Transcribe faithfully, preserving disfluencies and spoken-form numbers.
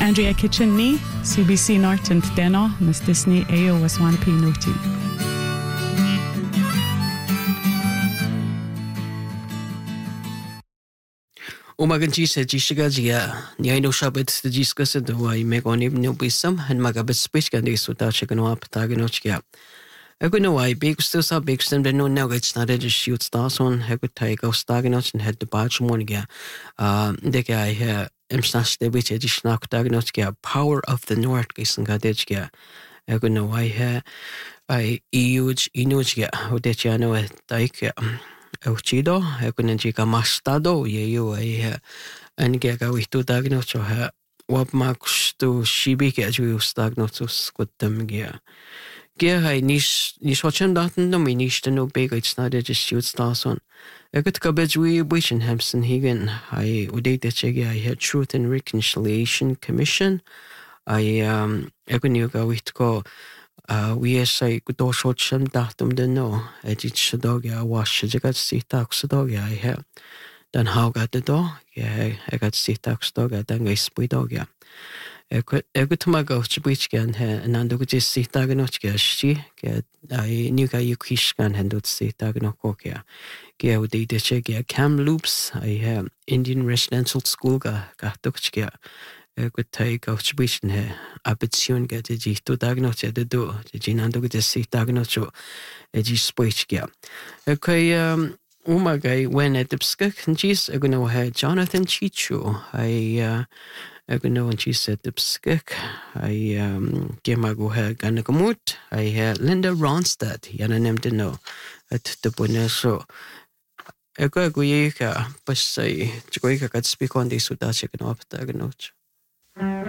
Andrea Kitchen-ni, C B C Norton Deno, Miss Disney A O was one P Noti. Umagan cheese at Jishigagia, Niano Shabbat, the Jiscus, the way make on him no bisum, and Magabet speech can they so touch a canoe up Taganochia. I could know why big still saw big stem, but no nuggets not to shoot stars on, I could take off Staganoch and head the barge morning. Uh, the guy here, I'm snatched the witch at Schnack Taganochia, power of the North, Gisan Gadechia. I could know why here I huge Inuchia, who did you know it, Dike. Auchido, I couldn't chica mastado, ye you a and get a with two diagnosis of her. What marks to she be get you stagnotus with them gear. Gear I niche niche watching that no me niche to no big it's not just shoot stars on. I could cabbage we wish in Hampson Hagen. I would date the cheggy I had Truth and Reconciliation Commission. I um I couldn't go with go. Uh, we say good or short some datum the no, edit dog ya wash the got see tax dog ya here. Then how got the dog? Yeah, I got see tax dog at then I spy dog ya. I could I could to my go to which can here and under just see tag not get she get I knew you kish can handle see tag no cock ya. Get with the check ya Kamloops, I have Indian residential school got got to I could take out speech in here. I bet soon get a G to diagnose at the door. The Ginando with the seat diagnose a G speech gap. Okay, um, oh my guy, when at the skunk and cheese, I gonna have Jonathan Chicho. I, uh, I gonna when she said the skunk. I, um, gave my go ahead, Ganagamut. I had Linda Ronstadt, Yana named to know at the bonnet show. I go go yaka, but say, Joyka got speak on this without checking off diagnose.